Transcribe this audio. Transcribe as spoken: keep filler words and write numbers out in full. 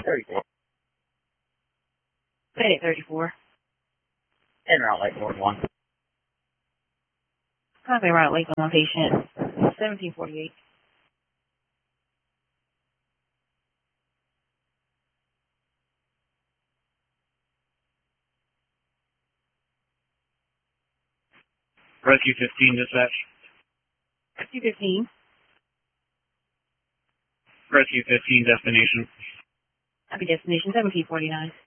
thirty-four. Mayday thirty-four. En route Lake Ward one. Copy route Lake one patient. seventeen forty-eight. Rescue fifteen dispatch. Rescue fifteen. Rescue fifteen destination. Copy destination seventeen forty-nine.